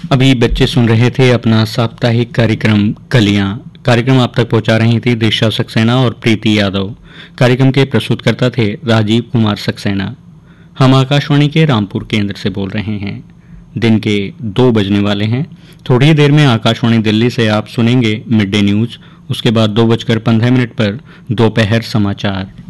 अभी बच्चे सुन रहे थे अपना साप्ताहिक कार्यक्रम कलियां। कार्यक्रम आप तक पहुंचा रही थी दिशा सक्सेना और प्रीति यादव। कार्यक्रम के प्रस्तुतकर्ता थे राजीव कुमार सक्सेना। हम आकाशवाणी के रामपुर केंद्र से बोल रहे हैं। दिन के 2 बजने वाले हैं। थोड़ी देर में आकाशवाणी दिल्ली से आप सुनेंगे मिड डे न्यूज। उसके बाद 2:15 पर दोपहर समाचार।